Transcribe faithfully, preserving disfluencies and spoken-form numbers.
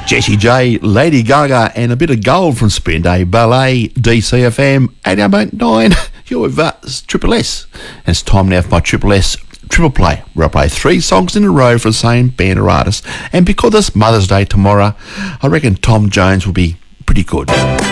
Jessie J, Lady Gaga, and a bit of gold from Spin Day Ballet, D C F M eighty-nine point nine. You're with uh, Triple S. And it's time now for my Triple S Triple Play, where I play three songs in a row for the same band or artist. And because it's Mother's Day tomorrow, I reckon Tom Jones will be pretty good.